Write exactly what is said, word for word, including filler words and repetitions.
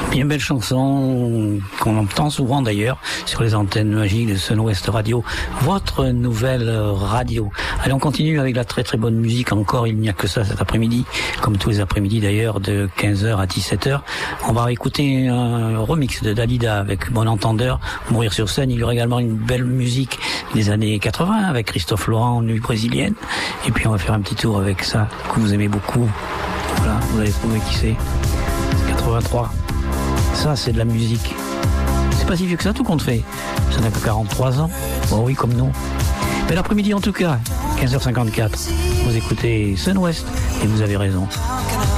Bien belle chanson qu'on entend souvent d'ailleurs sur les antennes magiques de Sun West Radio, votre nouvelle radio. Allez, on continue avec la très très bonne musique. Encore, il n'y a que ça cet après-midi, comme tous les après-midi d'ailleurs, de quinze heures à dix-sept heures. On va écouter un remix de Dalida avec Bon Entendeur, Mourir sur scène. Il y aura également une belle musique des années quatre-vingts avec Christophe Laurent, Nuit brésilienne. Et puis on va faire un petit tour avec ça que vous aimez beaucoup. Voilà, vous allez trouver qui c'est. quatre-vingt-trois. Ça, c'est de la musique. C'est pas si vieux que ça, tout compte fait. Ça n'a que quarante-trois ans. Bon, oui, comme nous. Mais l'après-midi, en tout cas, quinze heures cinquante-quatre. Vous écoutez Sun West et vous avez raison.